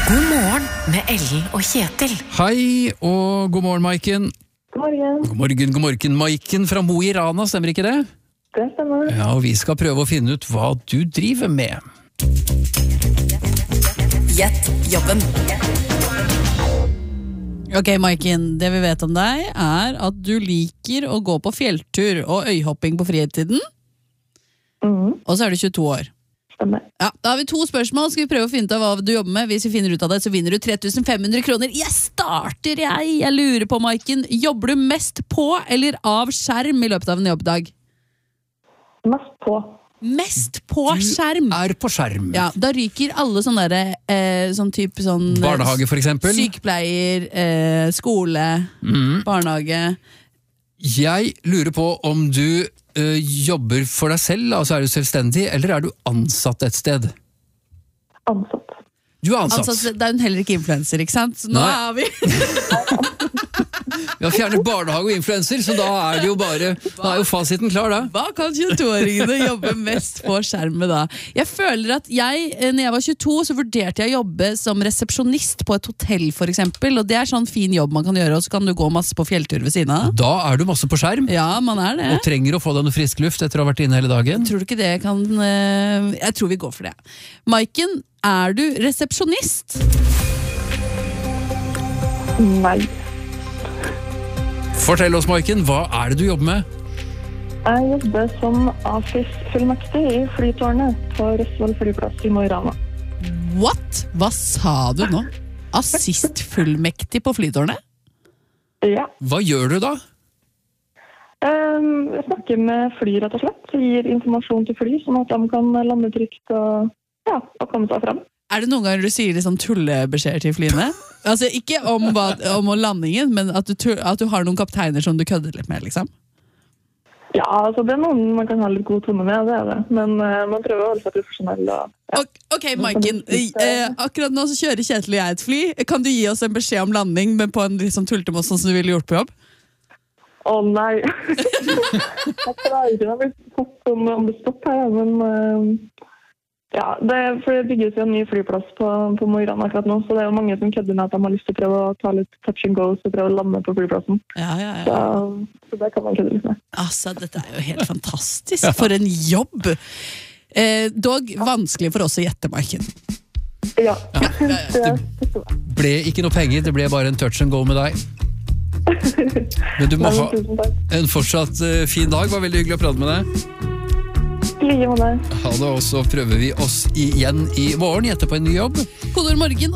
God morgen med Ellen og Kjetil. Hei, og god morgen, Maiken. God morgen. God morgen, Maiken fra Mo i Rana, stemmer ikke det? Det stemmer. Ja, og vi skal prøve å finne ut hva du driver med. Gjett jobben. Ok, Maiken, det vi vet om deg er at du liker å gå på fjelltur og øyhopping på fritiden. Og så er du 22 år. Stemmer. Ja, da har vi 2 spørsmål. Skal vi prøve å finne ut av hva du jobber med? Hvis vi finner ut av det, så vinner du 3500 kroner. Jeg lurer på, Maiken, jobber du mest på eller av skjerm i løpet av en jobbdag? Mest på. Mest på skjerm? Du er på skjerm. Ja, da ryker alle sånne der, sånn type sånn... Barnehage, for eksempel. Sykepleier, skole, barnehage. Jeg lurer på om du jobber for deg selv, altså er du selvstendig, eller er du ansatt et sted? Ansatt. Du er ansatt. Det er jo heller ikke influencer, ikke sant? Nå er vi... Vi har fjernet barnehage og influencer, så da er det jo bare, da er jo fasiten klar da. Hva kan 22-åringene jobbe mest på skjermet da? Jeg føler at når jeg var 22, så vurderte jeg å jobbe som resepsjonist på et hotell for eksempel, og det er sånn fin jobb man kan gjøre, og så kan du gå masse på fjelltur ved siden av. Da er du masse på skjerm. Ja, man er det. Og trenger å få deg noe frisk luft etter å ha vært inne hele dagen. Tror du ikke det kan... Jeg tror vi går for det. Maiken, er du resepsjonist? Nei. Fortell oss, Maiken, hva er det du jobber med? Jeg jobber som AFIS-fullmektig i flytårnet på Røsvoll flyplass i Mo i Rana. What? Hva sa du nå? Assist-fullmektig på flytårnet? Ja. Hva gjør du da? Jeg snakker med fly, rett og slett. Jeg gir informasjon til fly, sånn at de kan lande trygt og komme seg frem. Er det noen ganger du sier liksom tullebeskjeder til flyene? Altså ikke om landingen, men at du har noen kapteiner som du kødder litt med, liksom? Ja, altså det er noen man kan ha litt god tone med, det er det. Men man prøver å holde seg profesjonell. Ok, Maiken, akkurat nå så kjører Kjetil og jeg et fly. Kan du gi oss en beskjed om landing, men på en liksom tultemås sånn som du ville gjort på jobb? Nei. Jeg klarer ikke å bli tatt om det stopp her, men... Ja, for det bygges jo en ny flyplass på Mo i Rana akkurat nå, så det er jo mange som kødder med at de har lyst til å prøve å ta litt touch and go, så prøve å lande på flyplassen. Ja. Så det kan man kødde litt med. Altså, dette er jo helt fantastisk. For en jobb! Dog vanskelig for oss å gjette, Maiken. Ja. Det ble ikke noe penger, det ble bare en touch and go med deg. Men du må ha en fortsatt fin dag, var veldig hyggelig å prate med deg. Ha det, og så prøver vi oss igjen i morgen, gjette på en ny jobb. Kodord morgen